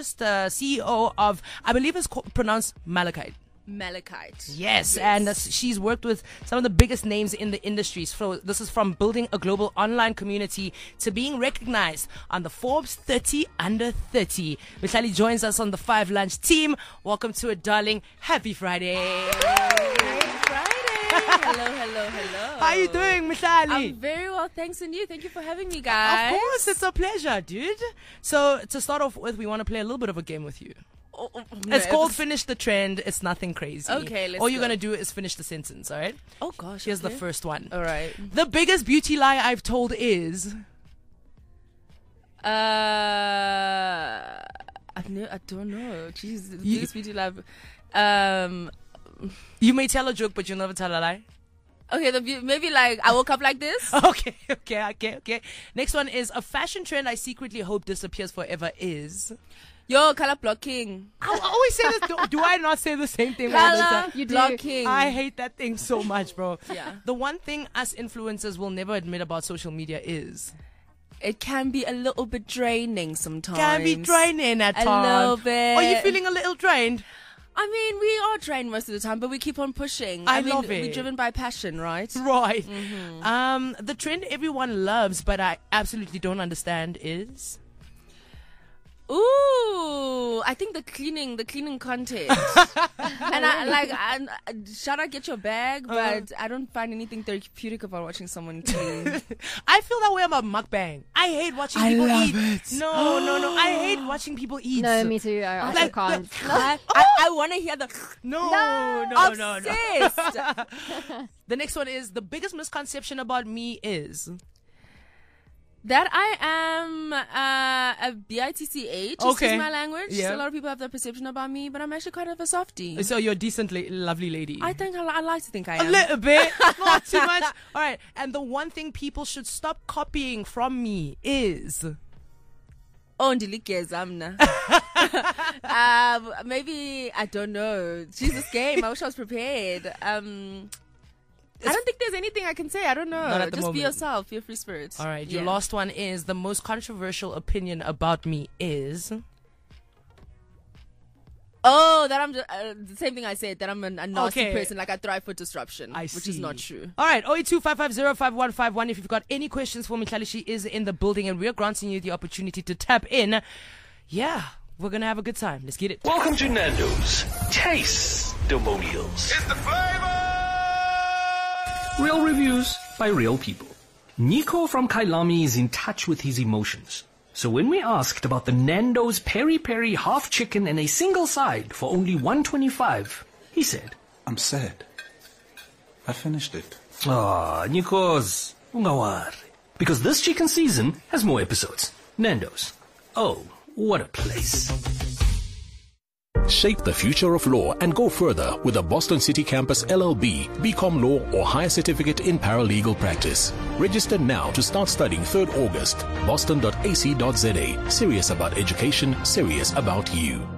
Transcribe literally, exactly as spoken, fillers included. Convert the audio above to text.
nutritionist, uh, C E O of, I believe it's called, pronounced Malachite. Malachite. Yes, yes. and uh, she's worked with some of the biggest names in the industry. So this is from building a global online community to being recognized on the Forbes thirty under thirty. Mihlali joins us on the Five Lunch team. Welcome to it, darling. Happy Friday. Happy Friday. Hello, hello, hello. How are you doing, Mihlali? I'm very well, thanks, and you. Thank you for having me, guys. Of course, it's a pleasure, dude. So to start off with, we want to play a little bit of a game with you. Oh, oh, no, it's called Finish the Trend. It's nothing crazy. Okay, let's All you're go. going to do is finish the sentence, all right? Oh, gosh. Here's okay. the first one. All right. The biggest beauty lie I've told is... Uh, I've no, I don't know. Jeez, the You- biggest beauty lab. Um, You may tell a joke, but you'll never tell a lie. okay, the, beau- maybe like I woke up like this. Okay, okay, okay, okay. Next one is a fashion trend I secretly hope disappears forever is... Yo, color blocking. I always say this. Do, do I not say the same thing all the Color time? You do. blocking. I hate that thing so much, bro. Yeah. The one thing us influencers will never admit about social media is... It can be a little bit draining sometimes. Can be draining at A times. little bit. Are you feeling a little drained? I mean, we are drained most of the time, but we keep on pushing. I mean, love We're it. driven by passion, right? Right. Mm-hmm. Um, the trend everyone loves, but I absolutely don't understand is... Ooh, I think the cleaning, the cleaning content. And I like, I, I, shout out, get your bag, but Uh-huh. I don't find anything therapeutic about watching someone clean. I feel that way about mukbang. I hate watching I people love eat. it. No, no, no. I hate watching people eat. No, me too. I also Like can't. the- I, I, I want to hear the No, no, no, no, obsessed. The next one is the biggest misconception about me is... That I am uh, a B I T C H, Okay. excuse my language. Yeah. So a lot of people have that perception about me, but I'm actually kind of a softie. So you're a decent, la- lovely lady. I think I, li- I like to think I A am. little bit, not too much. All right, and the one thing people should stop copying from me is... Oh, ndiligeza mna. um, maybe, I don't know. Jesus game. I wish I was prepared. Um, I don't think there's anything I can say. I don't know. Not at the Just moment. be yourself. Be a free spirit. All right, your Yeah. last one is the most controversial opinion about me is... Oh, that I'm just, uh, the same thing I said, that I'm an, a nasty Okay. person, like I thrive for disruption, I which is see. not true. All right, oh eight two five five zero five one five one. If you've got any questions for Mihlali, she is in the building and we're granting you the opportunity to tap in. Yeah, we're going to have a good time. Let's get it. Welcome to Nando's Taste Demonials. It's the flavor! Real reviews by real people. Nico from Kailami is in touch with his emotions. So when we asked about the Nando's Peri Peri half chicken and a single side for only one twenty-five, he said, I'm sad. I finished it. Ah, Nikos, ungawari. Because this chicken season has more episodes. Nando's. Oh, what a place. Shape the future of law and go further with the Boston City Campus L L B, B Com Law or Higher Certificate in Paralegal Practice. Register now to start studying third August. boston dot a c dot z a. Serious about education, serious about you.